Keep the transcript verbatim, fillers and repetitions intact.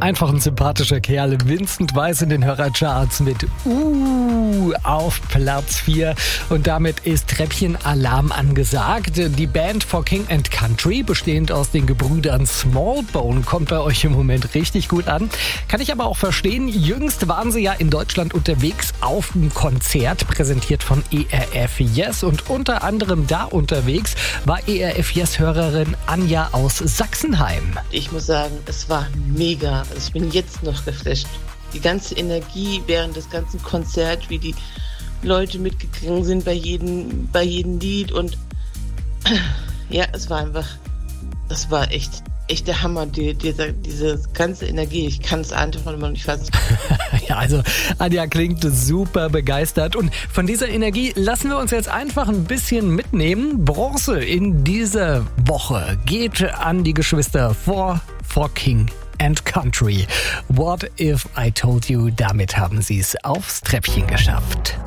Einfach ein sympathischer Kerl. Vincent Weiss in den Hörercharts mit Uh auf Platz vier. Und damit ist Treppchenalarm angesagt. Die Band For King and Country, bestehend aus den Gebrüdern Smallbone, kommt bei euch im Moment richtig gut an. Kann ich aber auch verstehen. Jüngst waren sie ja in Deutschland unterwegs auf einem Konzert, präsentiert von E R F Yes. Und unter anderem da unterwegs war E R F Yes-Hörerin Anja aus Sachsenheim. Ich muss sagen, es war mega. Also ich bin jetzt noch geflasht. Die ganze Energie während des ganzen Konzerts, wie die Leute mitgegangen sind bei jedem, bei jedem Lied. Und ja, es war einfach, das war echt, echt der Hammer, die, diese, diese ganze Energie. Ich kann es einfach immer nicht fassen. Ja, also Anja klingt super begeistert. Und von dieser Energie lassen wir uns jetzt einfach ein bisschen mitnehmen. Bronze in dieser Woche geht an die Geschwister For, For King and Country. What if I told you? Damit haben sie es aufs Treppchen geschafft.